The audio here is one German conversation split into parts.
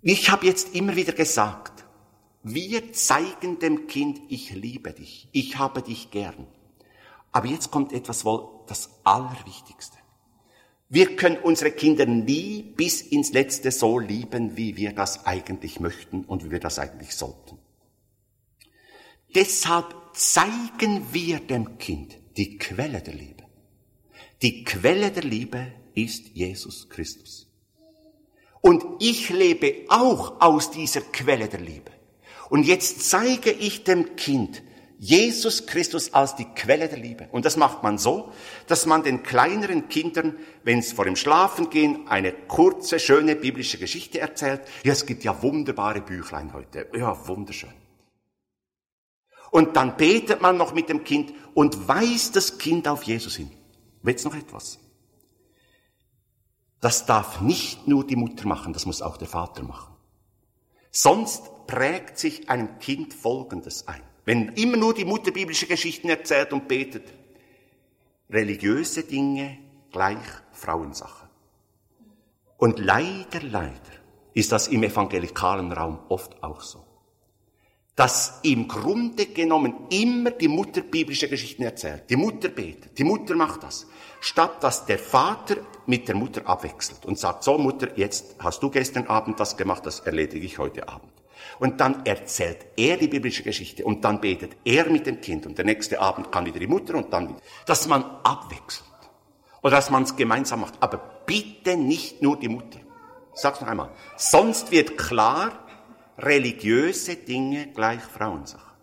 Ich habe jetzt immer wieder gesagt, wir zeigen dem Kind, ich liebe dich, ich habe dich gern. Aber jetzt kommt etwas wohl das Allerwichtigste. Wir können unsere Kinder nie bis ins Letzte so lieben, wie wir das eigentlich möchten und wie wir das eigentlich sollten. Deshalb zeigen wir dem Kind die Quelle der Liebe. Die Quelle der Liebe ist Jesus Christus. Und ich lebe auch aus dieser Quelle der Liebe. Und jetzt zeige ich dem Kind Jesus Christus als die Quelle der Liebe. Und das macht man so, dass man den kleineren Kindern, wenn es vor dem Schlafengehen eine kurze, schöne biblische Geschichte erzählt. Ja, es gibt ja wunderbare Büchlein heute. Ja, wunderschön. Und dann betet man noch mit dem Kind und weist das Kind auf Jesus hin. Und jetzt noch etwas. Das darf nicht nur die Mutter machen, das muss auch der Vater machen. Sonst prägt sich einem Kind Folgendes ein. Wenn immer nur die Mutter biblische Geschichten erzählt und betet, religiöse Dinge gleich Frauensache. Und leider ist das im evangelikalen Raum oft auch so. Dass im Grunde genommen immer die Mutter biblische Geschichten erzählt. Die Mutter betet, die Mutter macht das. Statt dass der Vater mit der Mutter abwechselt und sagt, so Mutter, jetzt hast du gestern Abend das gemacht, das erledige ich heute Abend. Und dann erzählt er die biblische Geschichte und dann betet er mit dem Kind und der nächste Abend kann wieder die Mutter und dann wieder. Dass man abwechselt oder dass man es gemeinsam macht. Aber bitte nicht nur die Mutter. Ich sag's noch einmal. Sonst wird klar, religiöse Dinge gleich Frauensache.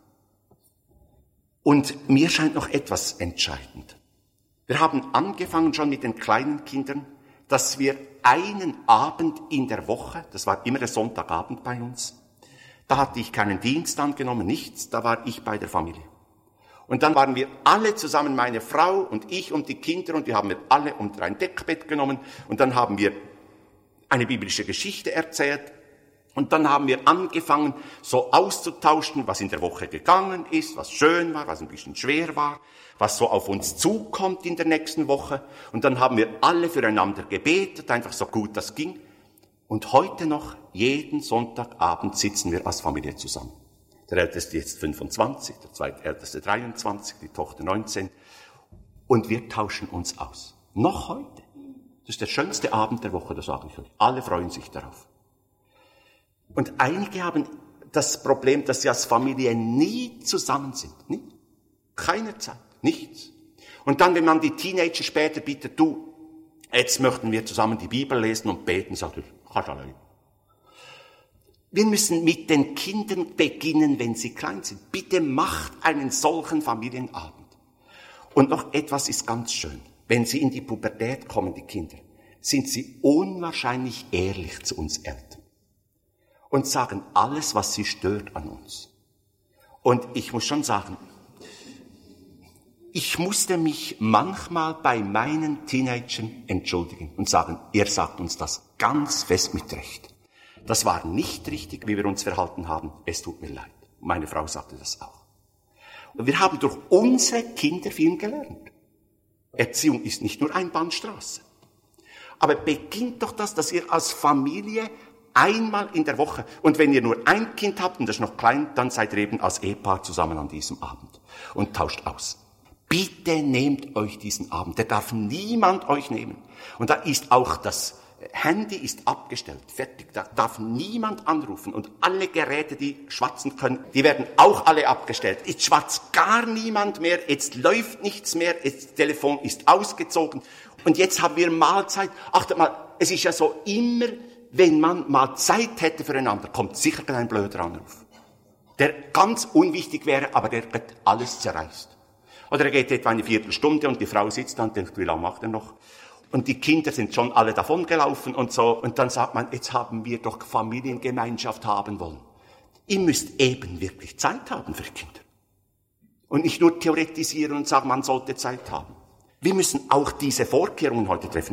Und mir scheint noch etwas entscheidend. Wir haben angefangen schon mit den kleinen Kindern, dass wir einen Abend in der Woche, das war immer der Sonntagabend bei uns, da hatte ich keinen Dienst angenommen, nichts, da war ich bei der Familie. Und dann waren wir alle zusammen, meine Frau und ich und die Kinder, und die haben wir alle unter ein Deckbett genommen und dann haben wir eine biblische Geschichte erzählt. Und dann haben wir angefangen, so auszutauschen, was in der Woche gegangen ist, was schön war, was ein bisschen schwer war, was so auf uns zukommt in der nächsten Woche. Und dann haben wir alle füreinander gebetet, einfach so gut das ging. Und heute noch, jeden Sonntagabend sitzen wir als Familie zusammen. Der Älteste jetzt 25, der Zweitälteste 23, die Tochter 19. Und wir tauschen uns aus. Noch heute. Das ist der schönste Abend der Woche, das sage ich euch. Alle freuen sich darauf. Und einige haben das Problem, dass sie als Familie nie zusammen sind. Nie. Keine Zeit. Nichts. Und dann, wenn man die Teenager später bittet, du, jetzt möchten wir zusammen die Bibel lesen und beten, sagt er, kannst du allein. Wir müssen mit den Kindern beginnen, wenn sie klein sind. Bitte macht einen solchen Familienabend. Und noch etwas ist ganz schön. Wenn sie in die Pubertät kommen, die Kinder, sind sie unwahrscheinlich ehrlich zu uns Eltern. Und sagen alles, was sie stört an uns. Und ich muss schon sagen, ich musste mich manchmal bei meinen Teenagern entschuldigen und sagen, ihr sagt uns das ganz fest mit Recht. Das war nicht richtig, wie wir uns verhalten haben. Es tut mir leid. Meine Frau sagte das auch. Und wir haben durch unsere Kinder viel gelernt. Erziehung ist nicht nur Einbahnstraße. Aber beginnt doch das, dass ihr als Familie einmal in der Woche, und wenn ihr nur ein Kind habt und das ist noch klein, dann seid ihr eben als Ehepaar zusammen an diesem Abend und tauscht aus. Bitte nehmt euch diesen Abend, der darf niemand euch nehmen. Und da ist auch das Handy ist abgestellt, fertig, da darf niemand anrufen und alle Geräte, die schwatzen können, die werden auch alle abgestellt. Jetzt schwatzt gar niemand mehr, jetzt läuft nichts mehr, das Telefon ist ausgezogen und jetzt haben wir Mahlzeit. Achtet mal, es ist ja so immer, wenn man mal Zeit hätte füreinander, kommt sicher ein blöder Anruf, der ganz unwichtig wäre, aber der wird alles zerreißt. Oder er geht etwa eine Viertelstunde und die Frau sitzt da und denkt, wie lange macht er noch? Und die Kinder sind schon alle davongelaufen und so. Und dann sagt man, jetzt haben wir doch Familiengemeinschaft haben wollen. Ihr müsst eben wirklich Zeit haben für Kinder. Und nicht nur theoretisieren und sagen, man sollte Zeit haben. Wir müssen auch diese Vorkehrungen heute treffen.